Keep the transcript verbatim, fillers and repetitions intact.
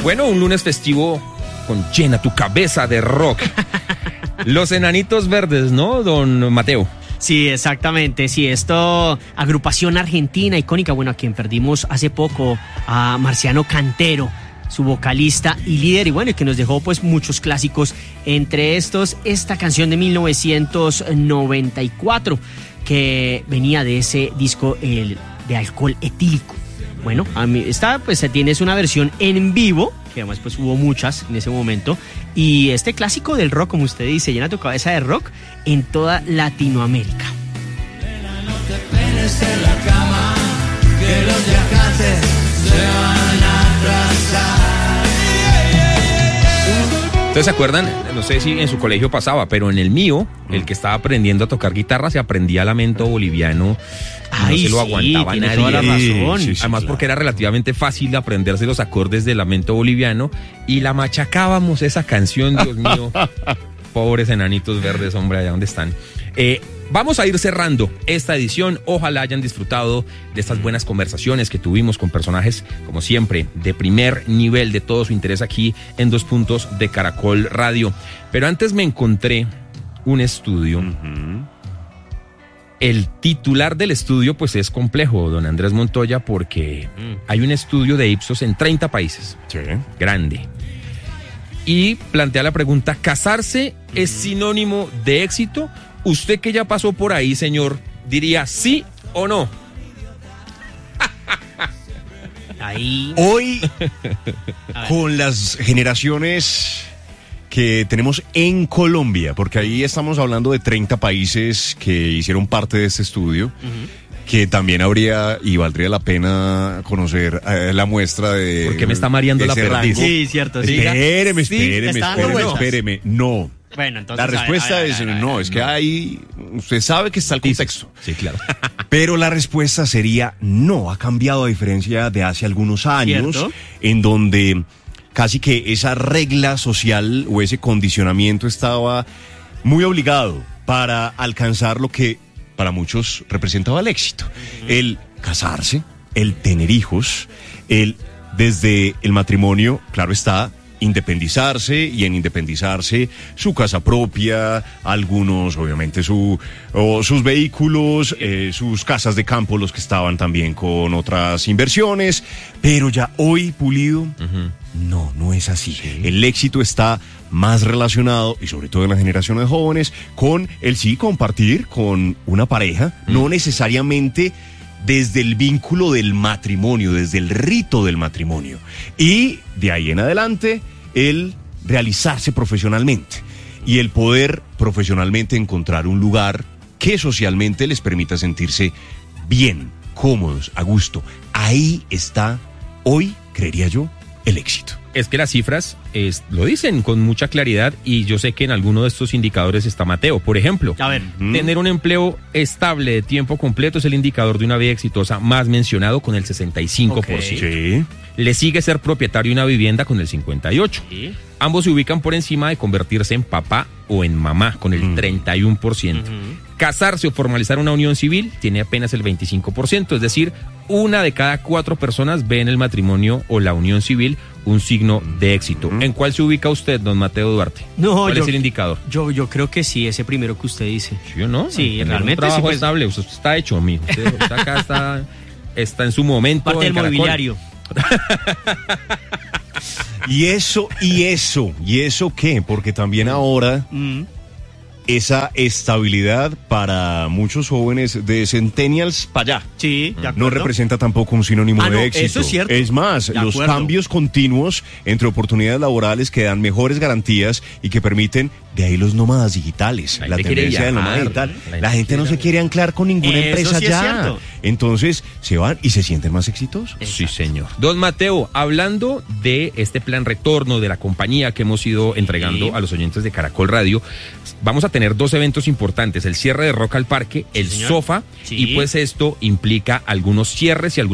Bueno, un lunes festivo con llena tu cabeza de rock. Los Enanitos Verdes, ¿no, don Mateo? Sí, exactamente, sí, esto, agrupación argentina icónica, bueno, a quien perdimos hace poco, a Marciano Cantero, su vocalista y líder, y bueno, y que nos dejó pues muchos clásicos, entre estos, esta canción de mil novecientos noventa y cuatro, que venía de ese disco el, de Alcohol Etílico. Bueno, a mí, esta pues se tiene, es una versión en vivo, que además pues hubo muchas en ese momento, y este clásico del rock, como usted dice, llena tu cabeza de rock en toda Latinoamérica. Nena, no te penes en la cama, que los viajantes se van a atrasar. ¿Ustedes se acuerdan? No sé si en su colegio pasaba, pero en el mío, el que estaba aprendiendo a tocar guitarra se aprendía lamento boliviano. Ay, no se lo sí, aguantaba tiene nadie. toda la razón. Sí, sí, sí, Además, claro, porque era relativamente fácil aprenderse los acordes del lamento boliviano y la machacábamos esa canción, Dios mío. Pobres Enanitos Verdes, hombre, allá donde están. Eh, vamos a ir cerrando esta edición. Ojalá hayan disfrutado de estas buenas conversaciones que tuvimos con personajes, como siempre, de primer nivel, de todo su interés aquí en Dos Puntos de Caracol Radio. Pero antes me encontré un estudio. Uh-huh. El titular del estudio pues es complejo, don Andrés Montoya, porque mm. hay un estudio de Ipsos en treinta países. Sí. Grande. Y plantea la pregunta, ¿casarse mm. es sinónimo de éxito? Usted que ya pasó por ahí, señor, diría sí o no. Ahí. Hoy, con las generaciones que tenemos en Colombia, porque ahí estamos hablando de treinta países que hicieron parte de este estudio, uh-huh, que también habría y valdría la pena conocer eh, la muestra de... ¿Por qué me está mareando la perdiz? Sí, cierto. Sí. Espéreme, Sí, espéreme, espéreme, no. espéreme. No. Bueno, entonces... La respuesta a ver, a ver, es a ver, a ver, no, es que no. hay... Usted sabe que está el contexto. Sí, claro. Pero la respuesta sería no. Ha cambiado a diferencia de hace algunos años, ¿cierto?, en donde casi que esa regla social o ese condicionamiento estaba muy obligado para alcanzar lo que para muchos representaba el éxito. Uh-huh. El casarse, el tener hijos, el desde el matrimonio, claro está, independizarse, y en independizarse su casa propia, algunos obviamente su o sus vehículos, eh, sus casas de campo, los que estaban también con otras inversiones, pero ya hoy, Pulido, uh-huh, no, no es así. Sí. El éxito está más relacionado, y sobre todo en las generaciones jóvenes, con el sí compartir con una pareja, uh-huh, no necesariamente desde el vínculo del matrimonio, desde el rito del matrimonio. Y de ahí en adelante, el realizarse profesionalmente y el poder profesionalmente encontrar un lugar que socialmente les permita sentirse bien, cómodos, a gusto. Ahí está hoy, creería yo, el éxito. Es que las cifras es, lo dicen con mucha claridad, y yo sé que en alguno de estos indicadores está Mateo. Por ejemplo, a ver, ¿Mm? tener un empleo estable de tiempo completo es el indicador de una vida exitosa más mencionado con el sesenta y cinco por ciento. Okay. Sí. Le sigue ser propietario de una vivienda con el cincuenta y ocho por ciento. ¿Sí? Ambos se ubican por encima de convertirse en papá o en mamá con el mm. treinta y uno por ciento. Uh-huh. Casarse o formalizar una unión civil tiene apenas el veinticinco por ciento, es decir, una de cada cuatro personas ve en el matrimonio o la unión civil un signo de éxito. Uh-huh. ¿En cuál se ubica usted, don Mateo Duarte? No, ¿Cuál yo, es el indicador? Yo, yo creo que sí, ese primero que usted dice. ¿Sí o no? Sí, Tener realmente un trabajo sí, pues, estable, usted está hecho, amigo. Usted, usted acá está, está en su momento. Parte del Caracol. mobiliario. Y eso, y eso, ¿y eso qué? Porque también ahora mm. esa estabilidad para muchos jóvenes de centennials para allá, sí, de no representa tampoco un sinónimo ah, de no, éxito. Eso es cierto. Es más, de los acuerdo. cambios continuos entre oportunidades laborales que dan mejores garantías y que permiten, de ahí los nómadas digitales, la, la tendencia del nómada digital. La, la gente no se quiere anclar con ninguna eso empresa sí ya. Entonces se van y se sienten más exitosos. Exacto. Sí, señor. Don Mateo, hablando de este plan retorno de la compañía que hemos ido entregando sí. a los oyentes de Caracol Radio, vamos a tener dos eventos importantes, el cierre de Rock al Parque, el sí, Sofá, sí. y pues esto implica algunos cierres y algunos